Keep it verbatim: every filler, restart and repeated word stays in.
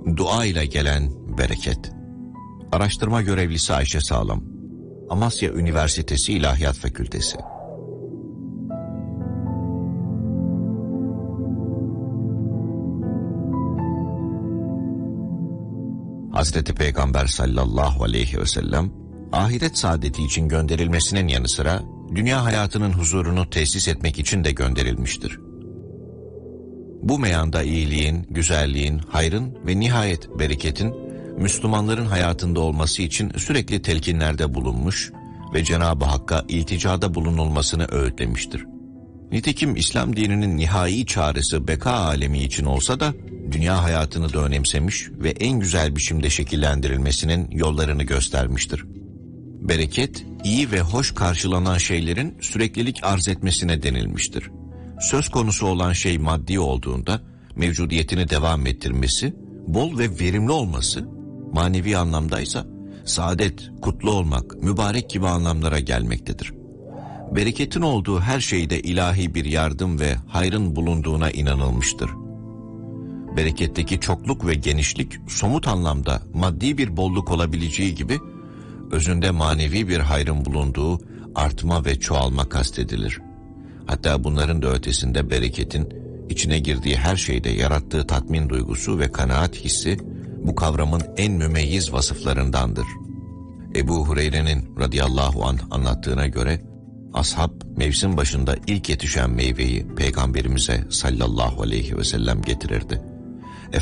Dua ile gelen bereket. Araştırma görevlisi Ayşe Sağlam, Amasya Üniversitesi İlahiyat Fakültesi. Hazreti Peygamber sallallahu aleyhi ve sellem, ahiret saadeti için gönderilmesinin yanı sıra, dünya hayatının huzurunu tesis etmek için de gönderilmiştir. Bu meyanda iyiliğin, güzelliğin, hayrın ve nihayet bereketin, Müslümanların hayatında olması için sürekli telkinlerde bulunmuş ve Cenab-ı Hakk'a ilticada bulunulmasını öğütlemiştir. Nitekim İslam dininin nihai çağrısı beka alemi için olsa da, dünya hayatını da önemsemiş ve en güzel biçimde şekillendirilmesinin yollarını göstermiştir. Bereket, iyi ve hoş karşılanan şeylerin süreklilik arz etmesine denilmiştir. Söz konusu olan şey maddi olduğunda, mevcudiyetini devam ettirmesi, bol ve verimli olması, manevi anlamdaysa, saadet, kutlu olmak, mübarek gibi anlamlara gelmektedir. Bereketin olduğu her şeyde ilahi bir yardım ve hayrın bulunduğuna inanılmıştır. Bereketteki çokluk ve genişlik somut anlamda maddi bir bolluk olabileceği gibi, özünde manevi bir hayrın bulunduğu artma ve çoğalma kastedilir. Hatta bunların da ötesinde bereketin içine girdiği her şeyde yarattığı tatmin duygusu ve kanaat hissi bu kavramın en mümeyyiz vasıflarındandır. Ebu Hureyre'nin radıyallahu anh anlattığına göre, ashab mevsim başında ilk yetişen meyveyi Peygamberimize sallallahu aleyhi ve sellem getirirdi.